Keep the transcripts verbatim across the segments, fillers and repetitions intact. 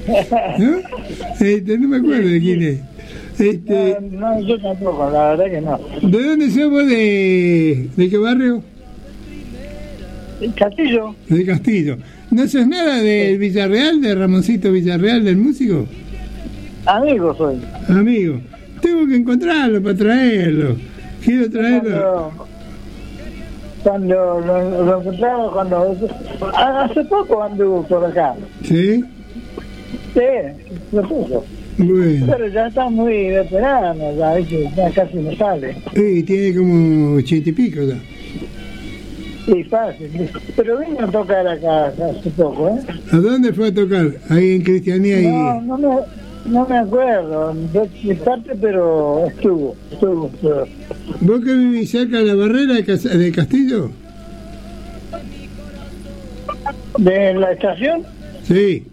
¿No? Este, no me acuerdo de quién es. Este, no, no, yo tampoco, la verdad que no. ¿De dónde somos? ¿De, de qué barrio? Castillo. De Castillo. ¿No sos nada del Villarreal, de Ramoncito Villarreal, del músico? Amigo soy. Amigo. Tengo que encontrarlo para traerlo. Quiero traerlo. Cuando, cuando lo, lo encontramos, cuando hace poco anduvo por acá. ¿Sí? Sí, lo puso. Bueno. Pero ya está muy veterano, ya, ya casi no sale. Sí, tiene como ochenta y pico ya. Sí, fácil. Pero vino a tocar acá hace poco, ¿eh? ¿A dónde fue a tocar? Ahí en Cristianía y... No, no me, no me acuerdo de mi parte, pero estuvo, estuvo, estuvo. ¿Vos que vivís cerca de la barrera de, Cas- de Castillo? ¿De la estación? Sí.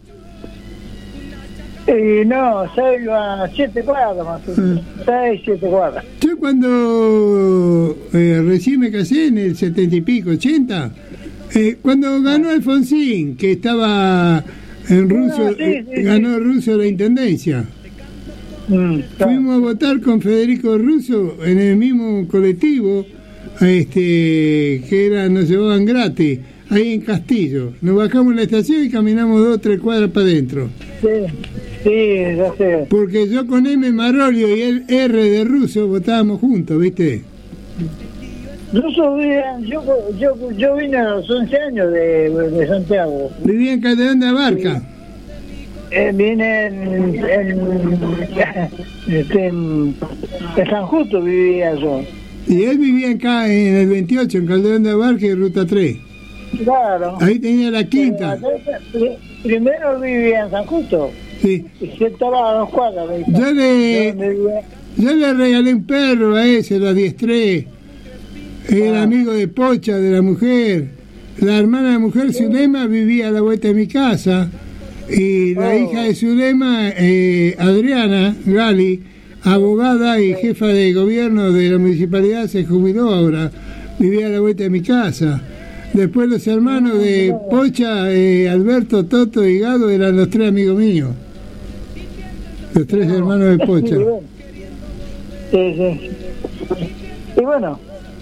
Y no, seis a siete cuadras más o menos. Seis, siete cuadras. Yo cuando eh, recién me casé en el setenta y pico, ochenta, eh, cuando ganó Alfonsín, que estaba en ruso, No, sí, sí, eh, ganó sí. Russo la intendencia. Mm, Fuimos a votar con Federico Russo en el mismo colectivo, este, que era, nos llevaban gratis, ahí en Castillo. Nos bajamos en la estación y caminamos dos o tres cuadras para adentro. sí, sí, ya sé. Porque yo con M. Marolio y el R de Russo votábamos juntos, ¿viste? Ruso vivía, yo, yo, yo vine a los once años de, de Santiago. Vivía en Calderón de Abarca. Eh, vine en, en, este, en, en San Justo vivía yo. Y él vivía acá en el veintiocho, en Calderón de Abarca y Ruta tres. Claro. Ahí tenía la quinta. Eh, Primero vivía en San Justo. Sí. Y se estaba a dos cuadras. de ahí. Yo le, ¿Dónde vivía? yo le regalé un perro a ese, lo adiestré. Era Ah. amigo de Pocha, de la mujer. La hermana de la mujer, Zulema, vivía a la vuelta de mi casa. Y la Oh. hija de Zulema, eh, Adriana Gali, abogada y jefa de gobierno de la municipalidad, se jubiló ahora. Vivía a la vuelta de mi casa. Después los hermanos de Pocha, eh, Alberto, Toto y Gado, eran los tres amigos míos. Los tres hermanos de Pocha. Sí, sí. Y bueno,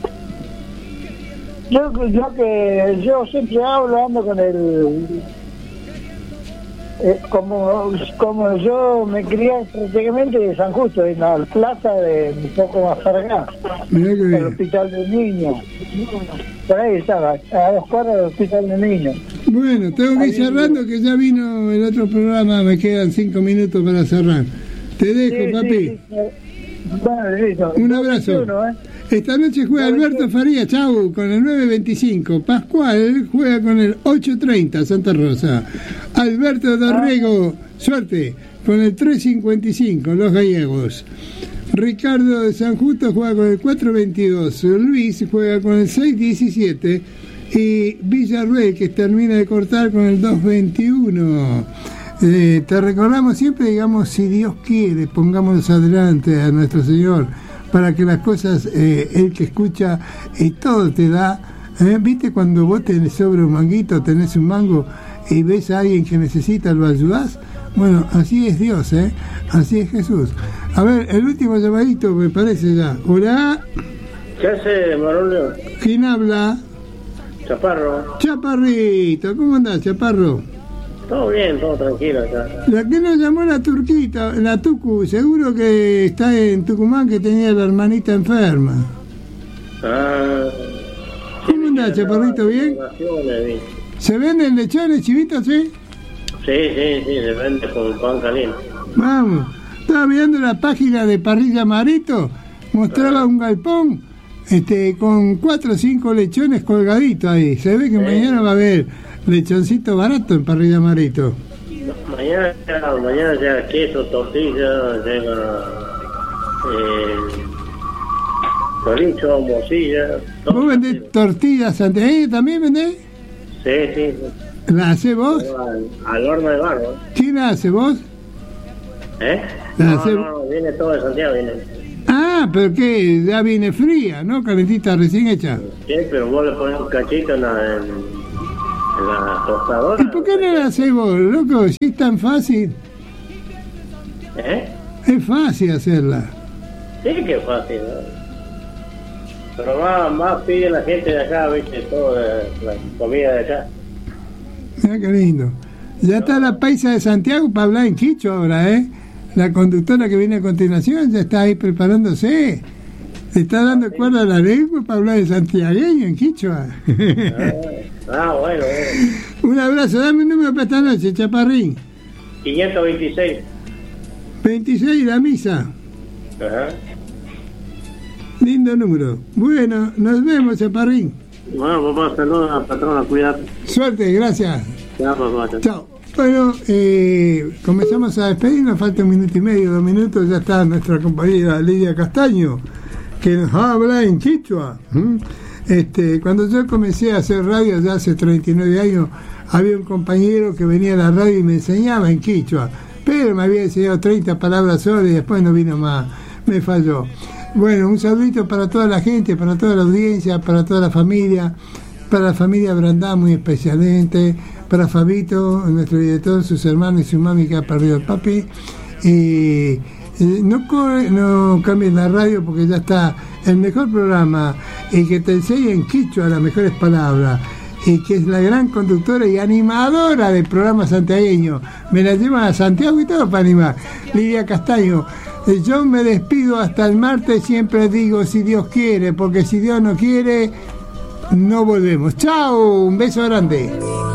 yo, yo que yo siempre hablo, ando con el... Eh, como, como yo me crié prácticamente de San Justo, en la plaza de un poco más para acá, Mirá que el bien. hospital del niño. Por ahí estaba, a dos cuadras del hospital del niño. Bueno, tengo que ir cerrando, que ya vino el otro programa, me quedan cinco minutos para cerrar. Te dejo, Sí, papi. sí, sí. Bueno, listo. Un abrazo. veintiuno, ¿eh? Esta noche juega Alberto Faría, chau, con el nueve veinticinco. Pascual juega con el ocho treinta, Santa Rosa. Alberto Dorrego, suerte, con el tres cincuenta y cinco, Los Gallegos. Ricardo de San Justo juega con el cuatro veintidós. Luis juega con el seis diecisiete. Y Villarreal, que termina de cortar con el dos veintiuno. Eh, te recordamos siempre, digamos, si Dios quiere, pongámonos adelante a nuestro Señor, para que las cosas, eh, Él que escucha y todo te da. ¿Eh? ¿Viste cuando vos tenés sobre un manguito, tenés un mango y ves a alguien que necesita, lo ayudás? Bueno, así es Dios, ¿eh? Así es Jesús. A ver, el último llamadito me parece ya. Hola. ¿Qué hace, Marolio? ¿Quién habla? Chaparro. Chaparrito, ¿cómo andás, Chaparro? Todo bien, todo tranquilo acá. La que nos llamó la turquita, la Tucu, seguro que está en Tucumán, que tenía la hermanita enferma. Ah. ¿Cómo andás, Chaparrito? ¿Bien? ¿Se venden lechones, chivitos, sí? Sí, sí, sí, se vende con pan caliente. Vamos. Estaba mirando la página de Parrilla Marito, mostraba un galpón este, con cuatro o cinco lechones colgaditos ahí. Se ve que Sí. mañana va a haber lechoncito barato en Parrilla Marito. Mañana, mañana llega queso, tortilla, llega eh, chorizo, morcilla. todo. ¿Vos vendés tortillas santiagueñas también vendés? Sí, sí. ¿La hace vos? Al, al horno de barro. ¿Quién la hace vos? ¿Eh? La No, hace- no, no, viene todo de Santiago, viene. Ah, pero que ya viene fría, ¿no? Calentita recién hecha. Sí, pero vos le pones un cachito en, la- en, En la tostadora. ¿Y por qué no la haces vos, loco? Si es tan fácil. ¿Eh? Es fácil hacerla. Sí que es fácil, ¿no? Pero más, más pide la gente de acá, viste, toda la, la comida de acá. Mira qué lindo. Ya está la paisa de Santiago para hablar en quichua ahora, ¿eh? La conductora que viene a continuación ya está ahí preparándose. Le está dando cuerda a la lengua para hablar de santiagueño en quichua. Ah, ah bueno, bueno. Un abrazo, dame un número para esta noche, chaparrín. quinientos veintiséis. veintiséis, la misa. Ajá. Lindo número. Bueno, nos vemos, chaparrín. Bueno, papá, saludos a la patrona, cuídate. Suerte, gracias. Chao, papá. Chao. Bueno, eh, comenzamos a despedir, nos falta un minuto y medio, dos minutos, ya está nuestra compañera Lidia Castaño, que nos habla en quichua. ¿Mm? Este, cuando yo comencé a hacer radio, ya hace treinta y nueve años, había un compañero que venía a la radio y me enseñaba en quichua, pero me había enseñado treinta palabras solas y después no vino más, me falló. Bueno, un saludito para toda la gente, para toda la audiencia, para toda la familia, para la familia Brandá muy especialmente, para Fabito, nuestro director, sus hermanos y su mami que ha perdido el papi. Y no, no cambien la radio porque ya está el mejor programa y que te enseña en quichua las mejores palabras y que es la gran conductora y animadora del programa santiagueño. Me la llevan a Santiago y todo para animar. Lidia Castaño. Yo me despido hasta el martes, siempre digo si Dios quiere, porque si Dios no quiere, no volvemos. Chao, un beso grande.